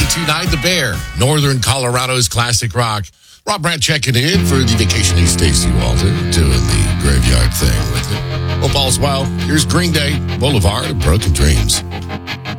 92.9 The Bear, Northern Colorado's classic rock. Rob Brandt checking in for the vacationing Stacey Walter, doing the graveyard thing with it. Hope all's well. Here's Green Day, Boulevard of Broken Dreams.